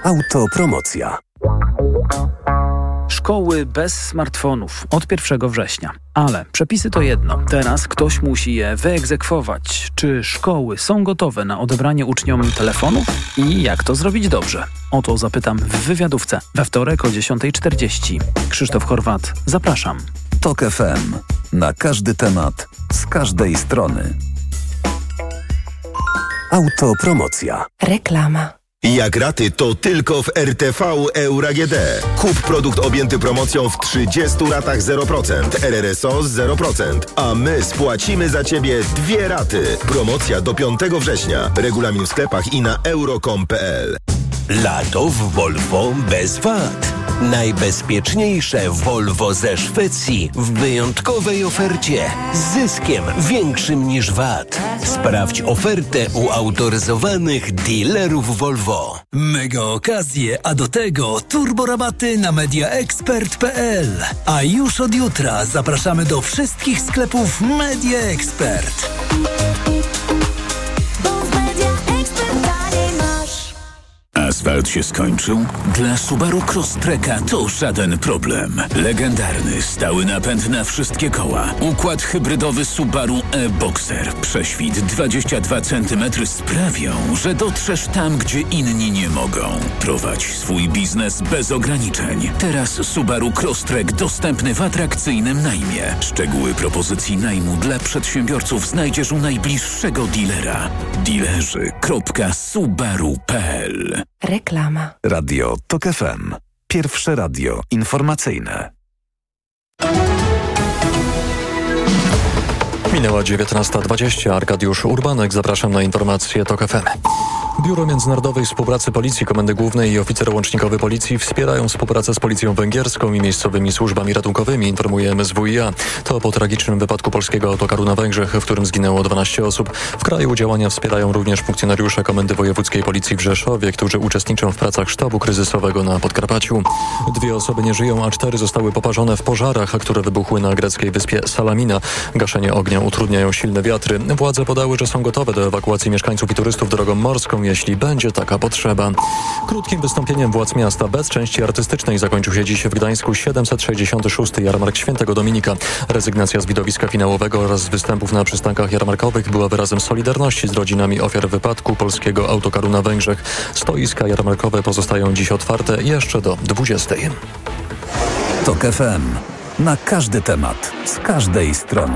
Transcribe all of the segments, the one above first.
Autopromocja. Szkoły bez smartfonów od 1 września. Ale przepisy to jedno. Teraz ktoś musi je wyegzekwować. Czy szkoły są gotowe na odebranie uczniom telefonów? I jak to zrobić dobrze? O to zapytam w wywiadówce we wtorek o 10:40. Krzysztof Horwat, zapraszam. TOK FM. Na każdy temat, z każdej strony. Autopromocja. Reklama. Jak raty, to tylko w RTV Euro AGD. Kup produkt objęty promocją w 30 ratach 0%, RRSO 0%, a my spłacimy za Ciebie 2 raty. Promocja do 5 września. Regulamin w sklepach i na euro.com.pl. Lato w Volvo bez VAT. Najbezpieczniejsze Volvo ze Szwecji w wyjątkowej ofercie z zyskiem większym niż VAT. Sprawdź ofertę u autoryzowanych dealerów Volvo. Mega okazje, a do tego turborabaty na mediaexpert.pl. A już od jutra zapraszamy do wszystkich sklepów Media Expert. Asfalt się skończył? Dla Subaru Crosstreka to żaden problem. Legendarny, stały napęd na wszystkie koła. Układ hybrydowy Subaru e-Boxer. Prześwit 22 cm sprawią, że dotrzesz tam, gdzie inni nie mogą. Prowadź swój biznes bez ograniczeń. Teraz Subaru Crosstrek dostępny w atrakcyjnym najmie. Szczegóły propozycji najmu dla przedsiębiorców znajdziesz u najbliższego dealera. Dealerzy.subaru.pl. Reklama. Radio TOK FM. Pierwsze radio informacyjne. Minęła 19:20. Arkadiusz Urbanek. Zapraszam na informacje TOK FM. Biuro Międzynarodowej Współpracy Policji, Komendy Głównej i Oficer Łącznikowy Policji wspierają współpracę z Policją Węgierską i miejscowymi służbami ratunkowymi, informuje MSWiA. To po tragicznym wypadku polskiego autokaru na Węgrzech, w którym zginęło 12 osób. W kraju działania wspierają również funkcjonariusze Komendy Wojewódzkiej Policji w Rzeszowie, którzy uczestniczą w pracach sztabu kryzysowego na Podkarpaciu. 2 osoby nie żyją, a 4 zostały poparzone w pożarach, które wybuchły na greckiej wyspie Salamina. Gaszenie ognia utrudniają silne wiatry. Władze podały, że są gotowe do ewakuacji mieszkańców i turystów drogą morską, jeśli będzie taka potrzeba. Krótkim wystąpieniem władz miasta bez części artystycznej zakończył się dziś w Gdańsku 766. Jarmark Świętego Dominika. Rezygnacja z widowiska finałowego oraz z występów na przystankach jarmarkowych była wyrazem solidarności z rodzinami ofiar wypadku polskiego autokaru na Węgrzech. Stoiska jarmarkowe pozostają dziś otwarte jeszcze do 20. TOK FM. Na każdy temat, z każdej strony.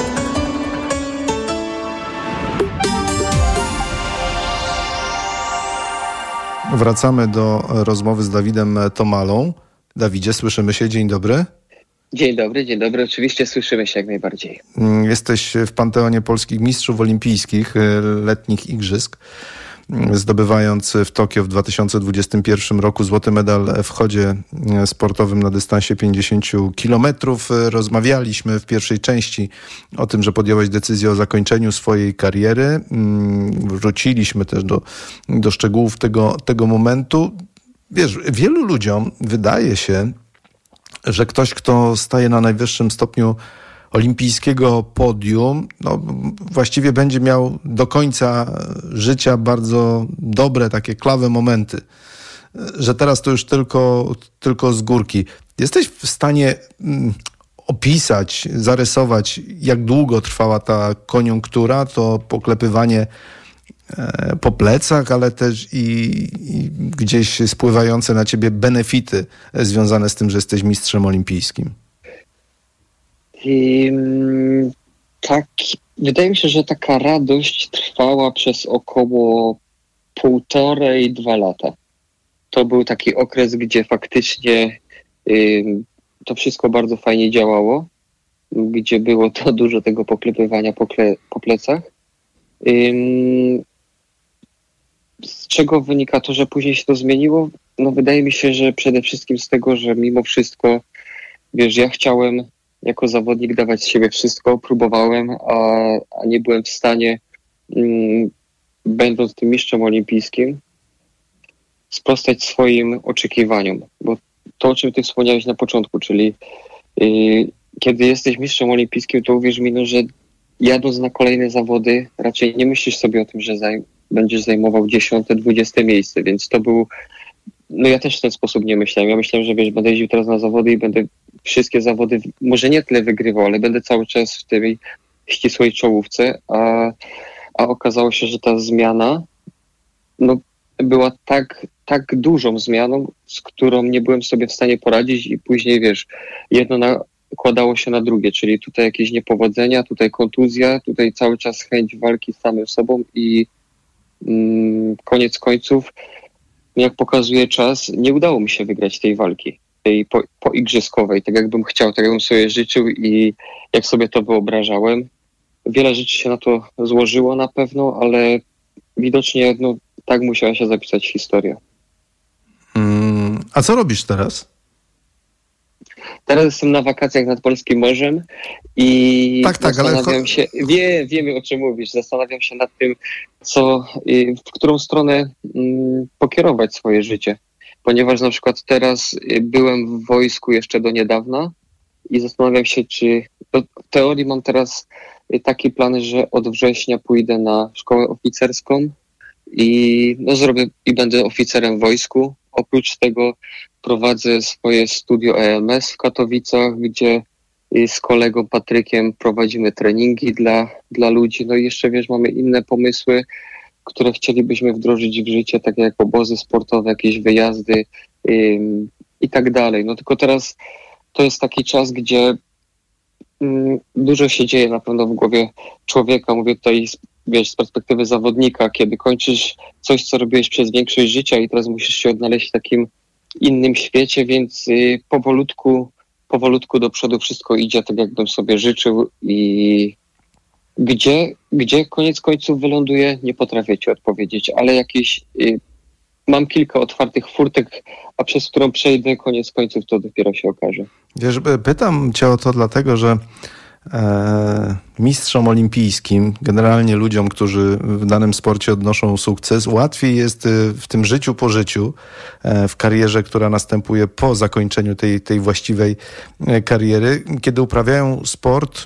Wracamy do rozmowy z Dawidem Tomalą. Dawidzie, słyszymy się. Dzień dobry. Dzień dobry. Oczywiście słyszymy się jak najbardziej. Jesteś w panteonie polskich mistrzów olimpijskich letnich igrzysk, zdobywając w Tokio w 2021 roku złoty medal w chodzie sportowym na dystansie 50 kilometrów. Rozmawialiśmy w pierwszej części o tym, że podjąłeś decyzję o zakończeniu swojej kariery. Wróciliśmy też do szczegółów tego momentu. Wiesz, wielu ludziom wydaje się, że ktoś, kto staje na najwyższym stopniu olimpijskiego podium, właściwie będzie miał do końca życia bardzo dobre, takie klawe momenty. Że teraz to już tylko z górki. Jesteś w stanie opisać, zarysować, jak długo trwała ta koniunktura, to poklepywanie po plecach, ale też i gdzieś spływające na ciebie benefity związane z tym, że jesteś mistrzem olimpijskim? Tak, wydaje mi się, że taka radość trwała przez około 1,5–2 lata. To był taki okres, gdzie faktycznie to wszystko bardzo fajnie działało, gdzie było to dużo tego poklepywania po plecach. Z czego wynika to, że później się to zmieniło? Wydaje mi się, że przede wszystkim z tego, że mimo wszystko, wiesz, ja chciałem jako zawodnik dawać z siebie wszystko, próbowałem, a nie byłem w stanie, będąc tym mistrzem olimpijskim, sprostać swoim oczekiwaniom. Bo to, o czym ty wspomniałeś na początku, czyli kiedy jesteś mistrzem olimpijskim, to uwierz mi, że jadąc na kolejne zawody, raczej nie myślisz sobie o tym, że będziesz zajmował 10–20 miejsce, więc to był no ja też w ten sposób nie myślałem. Ja myślałem, że będę jeździł teraz na zawody i będę wszystkie zawody, może nie tyle wygrywał, ale będę cały czas w tej ścisłej czołówce, a okazało się, że ta zmiana była tak dużą zmianą, z którą nie byłem sobie w stanie poradzić i później, jedno nakładało się na drugie, czyli tutaj jakieś niepowodzenia, tutaj kontuzja, tutaj cały czas chęć walki z samym sobą i koniec końców, jak pokazuje czas, nie udało mi się wygrać tej walki, tej poigrzyskowej, tak jakbym chciał, tak jakbym sobie życzył i jak sobie to wyobrażałem. Wiele rzeczy się na to złożyło na pewno, ale widocznie tak musiała się zapisać historia. A co robisz teraz? Teraz jestem na wakacjach nad Polskim Morzem i zastanawiam się, wiem o czym mówisz, zastanawiam się nad tym, w którą stronę pokierować swoje życie. Ponieważ na przykład teraz byłem w wojsku jeszcze do niedawna i zastanawiam się, czy w teorii mam teraz taki plan, że od września pójdę na szkołę oficerską i zrobię i będę oficerem w wojsku. Oprócz tego prowadzę swoje studio EMS w Katowicach, gdzie z kolegą Patrykiem prowadzimy treningi dla ludzi. No i jeszcze mamy inne pomysły, które chcielibyśmy wdrożyć w życie, takie jak obozy sportowe, jakieś wyjazdy i tak dalej. No tylko teraz to jest taki czas, gdzie dużo się dzieje na pewno w głowie człowieka. Mówię tutaj z perspektywy zawodnika, kiedy kończysz coś, co robiłeś przez większość życia i teraz musisz się odnaleźć w takim innym świecie, więc powolutku do przodu wszystko idzie tak, jakbym sobie życzył i gdzie koniec końców wyląduje, nie potrafię ci odpowiedzieć, ale mam kilka otwartych furtek, a przez którą przejdę, koniec końców to dopiero się okaże. Pytam cię o to dlatego, że mistrzom olimpijskim, generalnie ludziom, którzy w danym sporcie odnoszą sukces, łatwiej jest w tym życiu po życiu, w karierze, która następuje po zakończeniu tej właściwej kariery, kiedy uprawiają sport,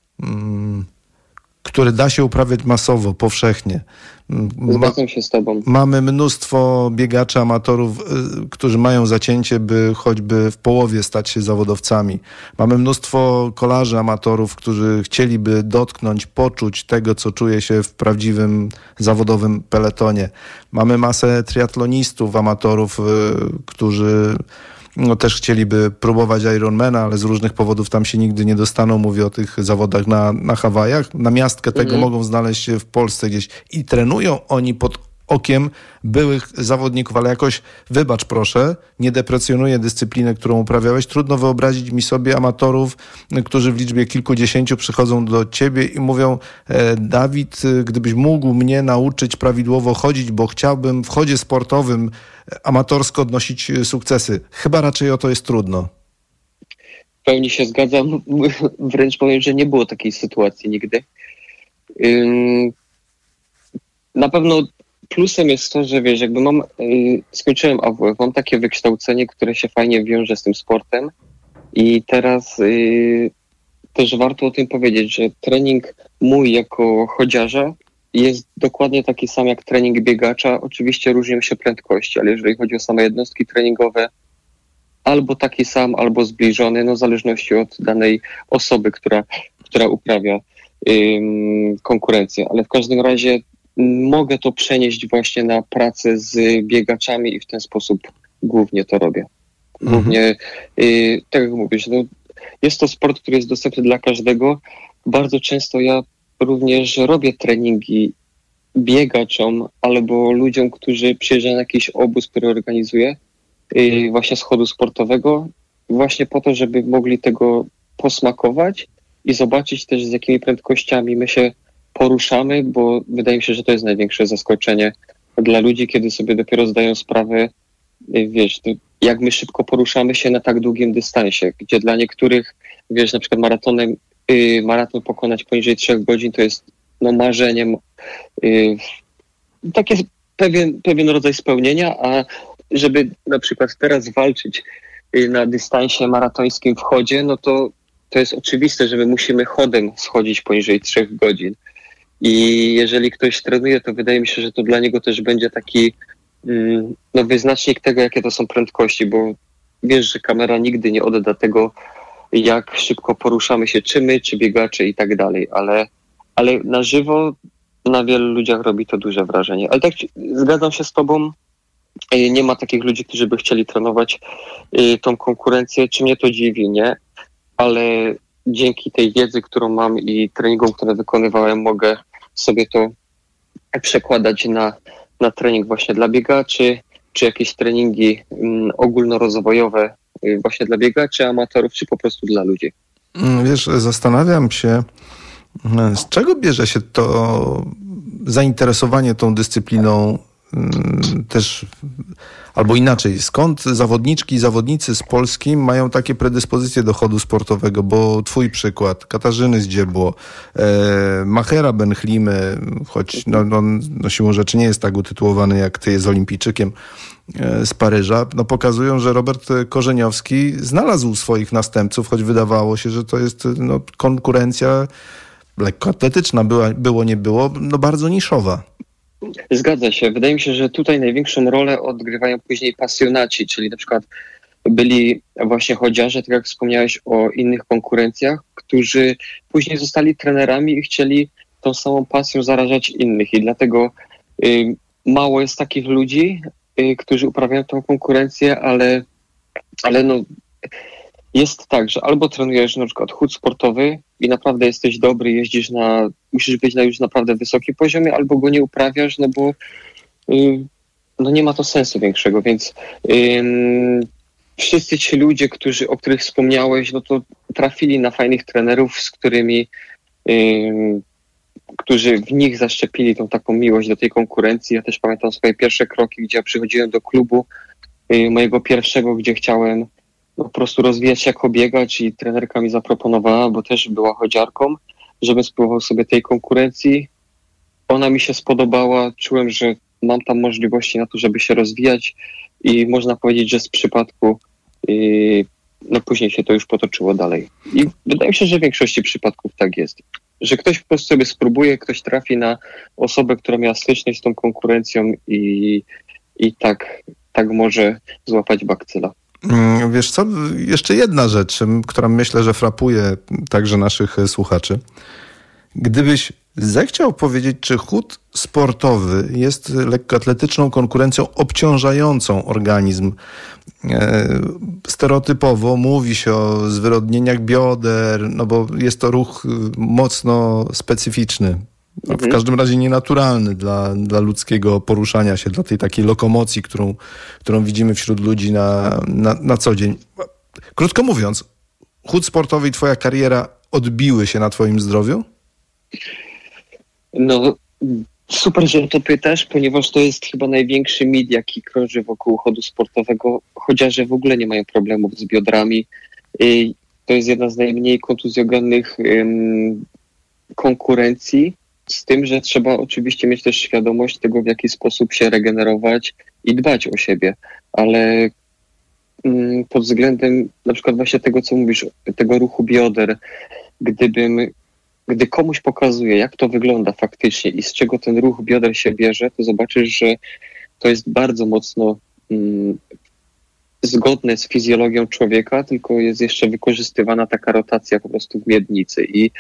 który da się uprawiać masowo, powszechnie. Zgadzam się z tobą. Mamy mnóstwo biegaczy, amatorów, którzy mają zacięcie, by choćby w połowie stać się zawodowcami. Mamy mnóstwo kolarzy, amatorów, którzy chcieliby dotknąć, poczuć tego, co czuje się w prawdziwym zawodowym peletonie. Mamy masę triatlonistów, amatorów, którzy też chcieliby próbować Ironmana, ale z różnych powodów tam się nigdy nie dostaną. Mówię o tych zawodach na Hawajach. Namiastkę tego mogą znaleźć się w Polsce gdzieś i trenują oni pod okiem byłych zawodników, ale jakoś, wybacz proszę, nie deprecjonuję dyscypliny, którą uprawiałeś. Trudno wyobrazić mi sobie amatorów, którzy w liczbie kilkudziesięciu przychodzą do ciebie i mówią: Dawid, gdybyś mógł mnie nauczyć prawidłowo chodzić, bo chciałbym w chodzie sportowym amatorsko odnosić sukcesy. Chyba raczej o to jest trudno. W pełni się zgadzam. Wręcz powiem, że nie było takiej sytuacji nigdy. Na pewno plusem jest to, że skończyłem AWF, mam takie wykształcenie, które się fajnie wiąże z tym sportem i teraz też warto o tym powiedzieć, że trening mój jako chodziarza jest dokładnie taki sam jak trening biegacza. Oczywiście różnią się prędkości, ale jeżeli chodzi o same jednostki treningowe, albo taki sam, albo zbliżony, w zależności od danej osoby, która uprawia konkurencję. Ale w każdym razie mogę to przenieść właśnie na pracę z biegaczami i w ten sposób głównie to robię. Głównie, tak jak mówisz, jest to sport, który jest dostępny dla każdego. Bardzo często ja również robię treningi biegaczom albo ludziom, którzy przyjeżdżają na jakiś obóz, który organizuję, właśnie z chodu sportowego, właśnie po to, żeby mogli tego posmakować i zobaczyć też, z jakimi prędkościami my się poruszamy, bo wydaje mi się, że to jest największe zaskoczenie dla ludzi, kiedy sobie dopiero zdają sprawę, jak my szybko poruszamy się na tak długim dystansie, gdzie dla niektórych, na przykład maraton pokonać poniżej 3 godzin to jest marzeniem, takie pewien rodzaj spełnienia, a żeby na przykład teraz walczyć na dystansie maratońskim w chodzie, to jest oczywiste, że my musimy chodem schodzić poniżej 3 godzin. I jeżeli ktoś trenuje, to wydaje mi się, że to dla niego też będzie taki wyznacznik tego, jakie to są prędkości, bo wiesz, że kamera nigdy nie odda tego, jak szybko poruszamy się, czy my, czy biegacze i tak dalej, ale na żywo na wielu ludziach robi to duże wrażenie. Ale tak zgadzam się z tobą, nie ma takich ludzi, którzy by chcieli trenować tą konkurencję, czy mnie to dziwi, nie? Ale dzięki tej wiedzy, którą mam i treningom, które wykonywałem, mogę sobie to przekładać na trening właśnie dla biegaczy, czy jakieś treningi ogólnorozwojowe właśnie dla biegaczy, amatorów, czy po prostu dla ludzi. Wiesz, zastanawiam się, z czego bierze się to zainteresowanie tą dyscypliną też, albo inaczej, skąd zawodniczki i zawodnicy z Polski mają takie predyspozycje do chodu sportowego, bo twój przykład, Katarzyny Zdziebło, Machera Benchlimy, choć siłą rzeczy nie jest tak utytułowany jak ty, jest olimpijczykiem z Paryża, było że Robert Korzeniowski znalazł swoich następców, choć wydawało się, że to jest konkurencja lekkoatletyczna, było nie było, bardzo niszowa. Zgadza się. Wydaje mi się, że tutaj największą rolę odgrywają później pasjonaci, czyli na przykład byli właśnie chodziarze, tak jak wspomniałeś o innych konkurencjach, którzy później zostali trenerami i chcieli tą samą pasją zarażać innych i dlatego mało jest takich ludzi, którzy uprawiają tą konkurencję, ale jest tak, że albo trenujesz na przykład chód sportowy i naprawdę jesteś dobry, musisz być na już naprawdę wysokim poziomie, albo go nie uprawiasz, bo nie ma to sensu większego, więc wszyscy ci ludzie, o których wspomniałeś, to trafili na fajnych trenerów, z którymi którzy w nich zaszczepili tą taką miłość do tej konkurencji. Ja też pamiętam swoje pierwsze kroki, gdzie ja przychodziłem do klubu mojego pierwszego, gdzie chciałem po prostu rozwijać się jako biegacz i trenerka mi zaproponowała, bo też była chodziarką, żebym spróbował sobie tej konkurencji. Ona mi się spodobała, czułem, że mam tam możliwości na to, żeby się rozwijać i można powiedzieć, że z przypadku później się to już potoczyło dalej. I wydaje mi się, że w większości przypadków tak jest. Że ktoś po prostu sobie spróbuje, ktoś trafi na osobę, która miała styczność z tą konkurencją i tak może złapać bakcyla. Wiesz co, jeszcze jedna rzecz, która myślę, że frapuje także naszych słuchaczy. Gdybyś zechciał powiedzieć, czy chód sportowy jest lekkoatletyczną konkurencją obciążającą organizm. Stereotypowo mówi się o zwyrodnieniach bioder, bo jest to ruch mocno specyficzny. W każdym razie nienaturalny dla ludzkiego poruszania się, dla tej takiej lokomocji, którą widzimy wśród ludzi na co dzień. Krótko mówiąc, chód sportowy i twoja kariera odbiły się na twoim zdrowiu? Super, że to pytasz, ponieważ to jest chyba największy mit, jaki krąży wokół chodu sportowego. Chodziarze w ogóle nie mają problemów z biodrami. To jest jedna z najmniej kontuzjogennych konkurencji, z tym, że trzeba oczywiście mieć też świadomość tego, w jaki sposób się regenerować i dbać o siebie, ale pod względem na przykład właśnie tego, co mówisz, tego ruchu bioder, gdy komuś pokazuję, jak to wygląda faktycznie i z czego ten ruch bioder się bierze, to zobaczysz, że to jest bardzo mocno zgodne z fizjologią człowieka, tylko jest jeszcze wykorzystywana taka rotacja po prostu w miednicy i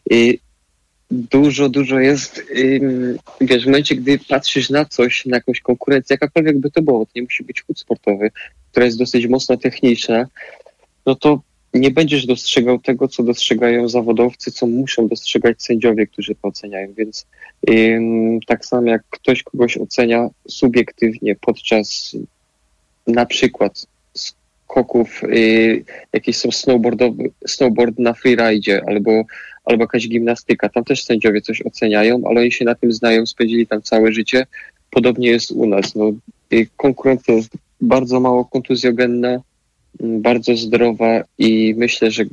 dużo jest, w momencie, gdy patrzysz na coś, na jakąś konkurencję, jakakolwiek by to było, to nie musi być chód sportowy, która jest dosyć mocno techniczna, to nie będziesz dostrzegał tego, co dostrzegają zawodowcy, co muszą dostrzegać sędziowie, którzy to oceniają, więc tak samo jak ktoś kogoś ocenia subiektywnie podczas na przykład skoków, jakieś są snowboard na freeride albo jakaś gimnastyka, tam też sędziowie coś oceniają, ale oni się na tym znają, spędzili tam całe życie. Podobnie jest u nas. Konkurencja jest bardzo mało kontuzjogenna, bardzo zdrowa i myślę, że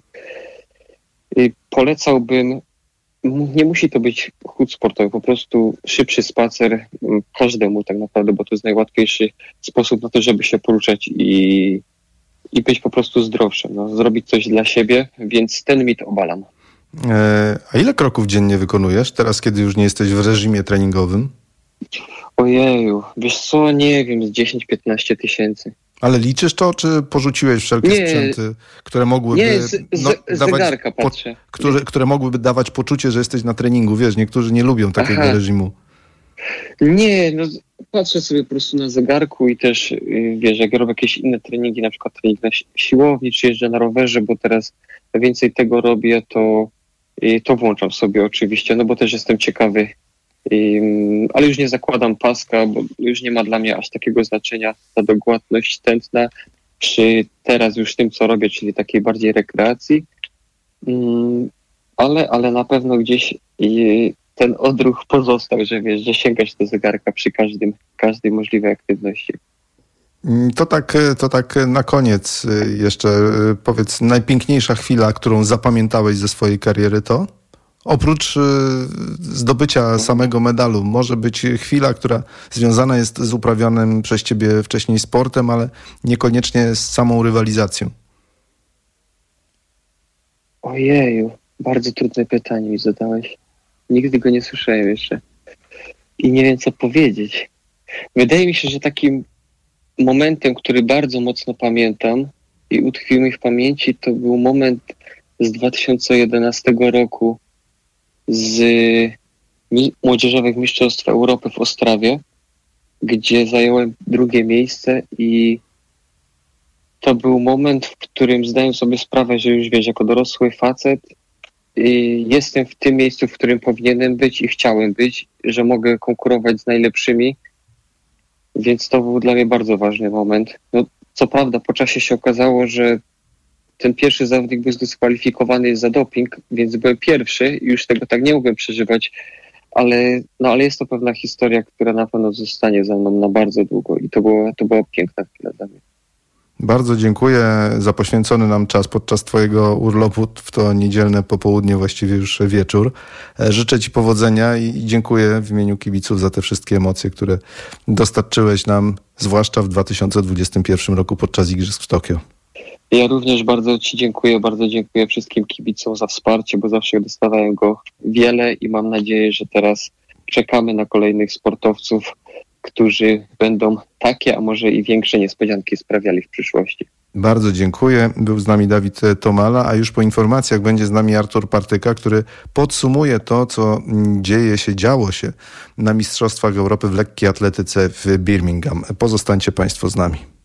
polecałbym, nie musi to być chód sportowy, po prostu szybszy spacer każdemu tak naprawdę, bo to jest najłatwiejszy sposób na to, żeby się poruszać i być po prostu zdrowszym, zrobić coś dla siebie, więc ten mit obalam. A ile kroków dziennie wykonujesz teraz, kiedy już nie jesteś w reżimie treningowym? Ojeju, wiesz co, nie wiem, z 10-15 tysięcy. Ale liczysz to, czy porzuciłeś wszelkie sprzęty, które mogłyby... Nie, zegarka patrzę. Które mogłyby dawać poczucie, że jesteś na treningu. Wiesz, niektórzy nie lubią takiego reżimu. Nie, no patrzę sobie po prostu na zegarku i też, wiesz, jak robię jakieś inne treningi, na przykład trening na siłowni, czy jeżdżę na rowerze, bo teraz więcej tego robię, to włączam sobie oczywiście, no bo też jestem ciekawy. Ale już nie zakładam paska, bo już nie ma dla mnie aż takiego znaczenia ta dogładność tętna przy teraz już tym, co robię, czyli takiej bardziej rekreacji. Ale na pewno gdzieś ten odruch pozostał, że wiesz, że sięgasz do zegarka przy każdej możliwej aktywności. To tak na koniec jeszcze powiedz, najpiękniejsza chwila, którą zapamiętałeś ze swojej kariery to? Oprócz zdobycia samego medalu, może być chwila, która związana jest z uprawianym przez ciebie wcześniej sportem, ale niekoniecznie z samą rywalizacją. Ojeju, bardzo trudne pytanie mi zadałeś. Nigdy go nie słyszałem jeszcze. I nie wiem, co powiedzieć. Wydaje mi się, że takim momentem, który bardzo mocno pamiętam i utkwił mi w pamięci, to był moment z 2011 roku z Młodzieżowych Mistrzostw Europy w Ostrawie, gdzie zająłem 2. miejsce i to był moment, w którym zdałem sobie sprawę, że już wiesz, jako dorosły facet jestem w tym miejscu, w którym powinienem być i chciałem być, że mogę konkurować z najlepszymi, więc to był dla mnie bardzo ważny moment. No, co prawda po czasie się okazało, że ten pierwszy zawodnik był zdyskwalifikowany za doping, więc byłem pierwszy i już tego tak nie mogłem przeżywać, ale jest to pewna historia, która na pewno zostanie za mną na bardzo długo i to była piękna chwila dla mnie. Bardzo dziękuję za poświęcony nam czas podczas twojego urlopu w to niedzielne popołudnie, właściwie już wieczór. Życzę ci powodzenia i dziękuję w imieniu kibiców za te wszystkie emocje, które dostarczyłeś nam, zwłaszcza w 2021 roku podczas Igrzysk w Tokio. Ja również bardzo ci dziękuję, bardzo dziękuję wszystkim kibicom za wsparcie, bo zawsze dostawałem go wiele i mam nadzieję, że teraz czekamy na kolejnych sportowców, którzy będą takie, a może i większe niespodzianki sprawiali w przyszłości. Bardzo dziękuję. Był z nami Dawid Tomala, a już po informacjach będzie z nami Artur Partyka, który podsumuje to, co działo się na Mistrzostwach Europy w lekkiej atletyce w Birmingham. Pozostańcie Państwo z nami.